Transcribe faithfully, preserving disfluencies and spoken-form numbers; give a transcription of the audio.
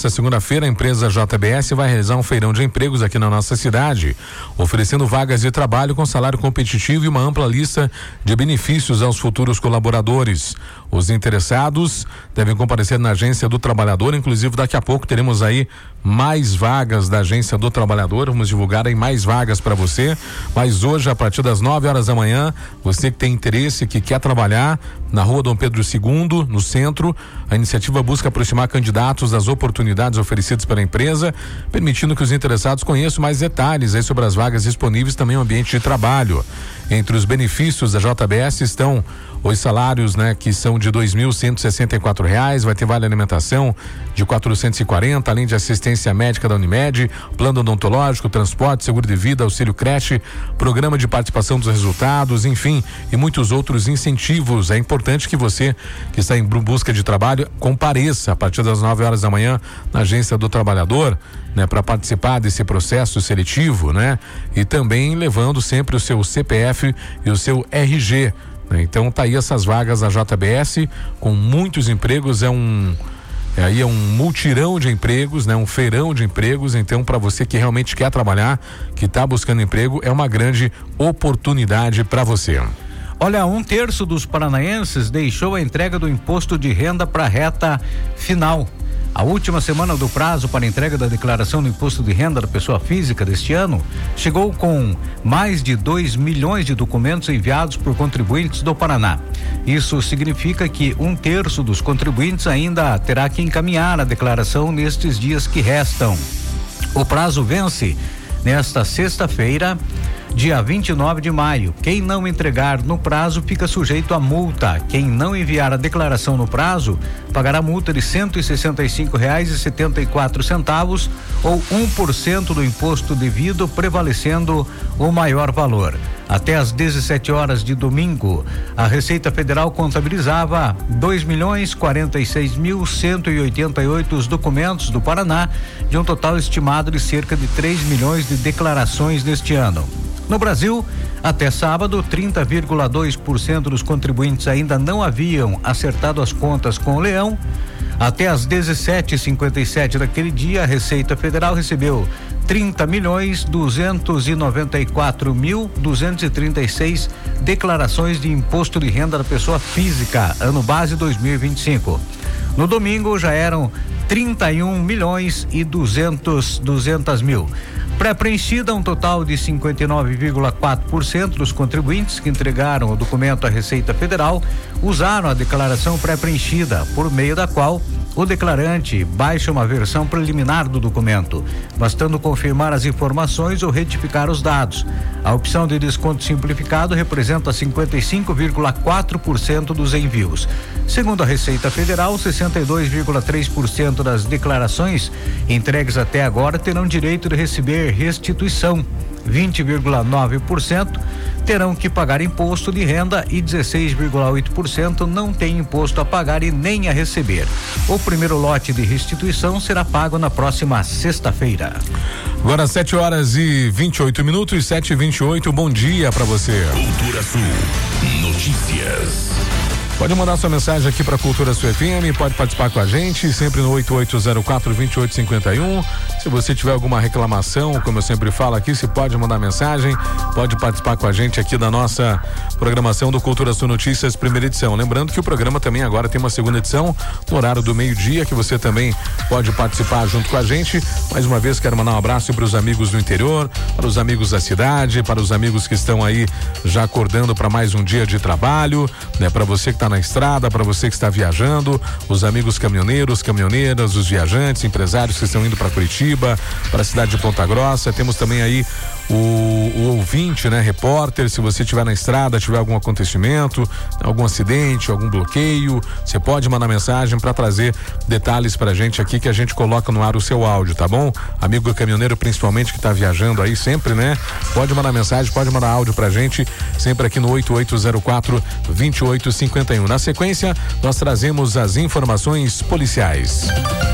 nesta segunda-feira, a empresa J B S vai realizar um feirão de empregos aqui na nossa cidade, oferecendo vagas de trabalho com salário competitivo e uma ampla lista de benefícios aos futuros colaboradores. Os interessados devem comparecer na Agência do Trabalhador, inclusive daqui a pouco teremos aí mais vagas da Agência do Trabalhador, vamos divulgar aí mais vagas para você, mas hoje a partir das nove horas da manhã, você que tem interesse, que quer trabalhar na rua Dom Pedro segundo, no centro, a iniciativa busca aproximar candidatos das oportunidades oferecidas pela empresa, permitindo que os interessados conheçam mais detalhes aí sobre as vagas disponíveis, também o ambiente de trabalho. Entre os benefícios da J B S estão os salários, né, que são de dois mil cento e sessenta e quatro reais, vai ter vale alimentação de quatrocentos e quarenta, além de assistência médica da Unimed, plano odontológico, transporte, seguro de vida, auxílio creche, programa de participação dos resultados, enfim, e muitos outros incentivos. É importante que você que está em busca de trabalho compareça a partir das nove horas da manhã na Agência do Trabalhador, né, para participar desse processo seletivo, né? E também levando sempre o seu C P F e o seu R G. Então tá aí essas vagas da J B S com muitos empregos, é um é aí é um multirão de empregos, né? Um feirão de empregos. Então para você que realmente quer trabalhar, que está buscando emprego, é uma grande oportunidade para você. Olha, um terço dos paranaenses deixou a entrega do imposto de renda para a reta final. A última semana do prazo para entrega da declaração do imposto de renda da pessoa física deste ano chegou com mais de dois milhões de documentos enviados por contribuintes do Paraná. Isso significa que um terço dos contribuintes ainda terá que encaminhar a declaração nestes dias que restam. O prazo vence nesta sexta-feira, dia vinte e nove de maio. Quem não entregar no prazo fica sujeito a multa. Quem não enviar a declaração no prazo pagará multa de cento e sessenta e cinco reais e setenta e quatro centavos ou um por cento do imposto devido, prevalecendo o maior valor. Até às dezessete horas de domingo, a Receita Federal contabilizava dois milhões quarenta e seis mil cento e oitenta e oito os documentos do Paraná, de um total estimado de cerca de três milhões de declarações neste ano. No Brasil, até sábado, trinta vírgula dois por cento dos contribuintes ainda não haviam acertado as contas com o Leão. Até às dezessete e cinquenta e sete daquele dia, a Receita Federal recebeu trinta milhões duzentos e noventa e quatro mil duzentos e trinta e seis declarações de imposto de renda da pessoa física, ano base dois mil e vinte e cinco. No domingo já eram trinta e um milhões e duzentos mil. Pré-preenchida, um total de cinquenta e nove vírgula quatro por cento dos contribuintes que entregaram o documento à Receita Federal usaram a declaração pré-preenchida, por meio da qual o declarante baixa uma versão preliminar do documento, bastando confirmar as informações ou retificar os dados. A opção de desconto simplificado representa cinquenta e cinco vírgula quatro por cento dos envios. Segundo a Receita Federal, sessenta e dois vírgula três por cento das declarações entregues até agora terão direito de receber restituição. vinte vírgula nove por cento terão que pagar imposto de renda e dezesseis vírgula oito por cento não tem imposto a pagar e nem a receber. O primeiro lote de restituição será pago na próxima sexta-feira. Agora sete horas e vinte e oito minutos, sete e vinte e oito. Bom dia para você. Cultura Sul Notícias. Pode mandar sua mensagem aqui para Cultura Sul F M, pode participar com a gente, sempre no oito oito zero quatro, dois oito cinco um. Se você tiver alguma reclamação, como eu sempre falo aqui, você pode mandar mensagem, pode participar com a gente aqui da nossa programação do Cultura Sul Notícias, primeira edição. Lembrando que o programa também agora tem uma segunda edição, no horário do meio-dia, que você também pode participar junto com a gente. Mais uma vez, quero mandar um abraço para os amigos do interior, para os amigos da cidade, para os amigos que estão aí já acordando para mais um dia de trabalho, né? Para você que está na estrada, para você que está viajando, os amigos caminhoneiros, caminhoneiras, os viajantes, empresários que estão indo para Curitiba, para a cidade de Ponta Grossa. Temos também aí o, o ouvinte, né, repórter. Se você estiver na estrada, tiver algum acontecimento, algum acidente, algum bloqueio, você pode mandar mensagem para trazer detalhes pra gente aqui, que a gente coloca no ar o seu áudio, tá bom? Amigo caminhoneiro, principalmente, que tá viajando aí sempre, né? Pode mandar mensagem, pode mandar áudio pra gente, sempre aqui no oito oito zero quatro, dois oito cinco um. Na sequência, nós trazemos as informações policiais.